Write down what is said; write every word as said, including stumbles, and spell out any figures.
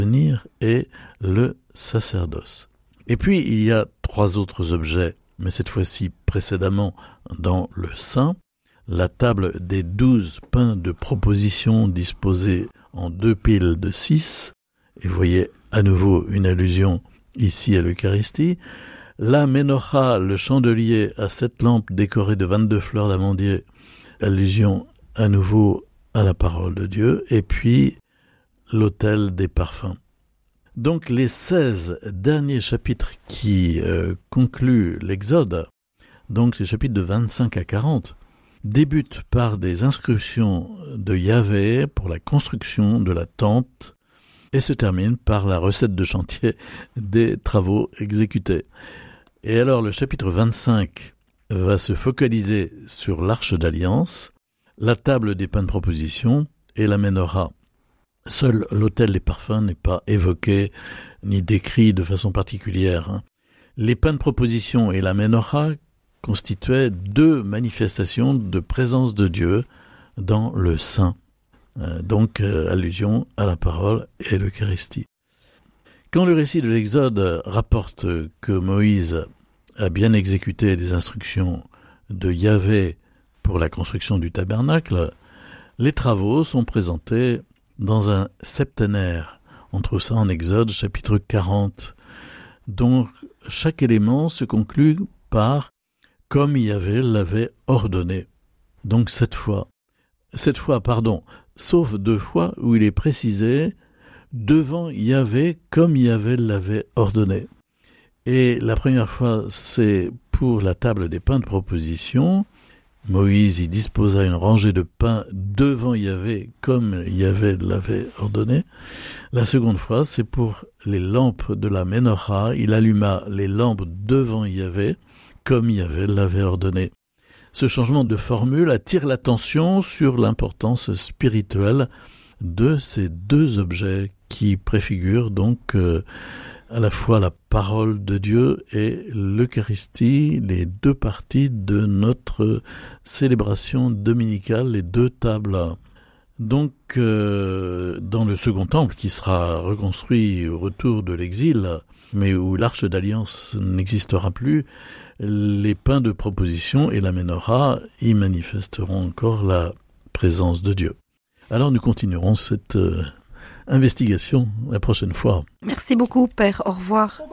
venir est le sacerdoce. Et puis, il y a trois autres objets, mais cette fois-ci précédemment dans le saint. La table des douze pains de proposition disposés en deux piles de six. Et vous voyez à nouveau une allusion ici à l'Eucharistie. La ménorah, le chandelier à sept lampes décorées de vingt-deux fleurs d'amandier. Allusion à nouveau à la parole de Dieu. Et puis l'autel des parfums. Donc les seize derniers chapitres qui euh, concluent l'Exode, donc ces chapitres de vingt-cinq à quarante, débutent par des instructions de Yahvé pour la construction de la tente et se terminent par la recette de chantier des travaux exécutés. Et alors le chapitre vingt-cinq va se focaliser sur l'arche d'alliance, la table des pains de proposition et la ménorah. Seul l'autel des parfums n'est pas évoqué ni décrit de façon particulière. Les pains de proposition et la ménorah constituaient deux manifestations de présence de Dieu dans le saint. Euh, donc, euh, allusion à la parole et l'Eucharistie. Quand le récit de l'Exode rapporte que Moïse a bien exécuté les instructions de Yahvé pour la construction du tabernacle, les travaux sont présentés dans un septénaire. On trouve ça en Exode, chapitre quarante. Donc, chaque élément se conclut par « comme Yahvé l'avait ordonné ». Donc, cette fois, cette fois, pardon, sauf deux fois où il est précisé « devant Yahvé comme Yahvé l'avait ordonné ». Et la première fois, c'est pour la table des pains de proposition. Moïse y disposa une rangée de pains devant Yahvé comme Yahvé l'avait ordonné. La seconde fois, c'est pour les lampes de la ménorah. Il alluma les lampes devant Yahvé comme Yahvé l'avait ordonné. Ce changement de formule attire l'attention sur l'importance spirituelle de ces deux objets qui préfigurent donc euh, à la fois la parole de Dieu et l'Eucharistie, les deux parties de notre célébration dominicale, les deux tables. Donc, euh, dans le second temple, qui sera reconstruit au retour de l'exil, mais où l'arche d'alliance n'existera plus, les pains de proposition et la ménorah y manifesteront encore la présence de Dieu. Alors, nous continuerons cette euh, investigation la prochaine fois. Merci beaucoup, Père. Au revoir.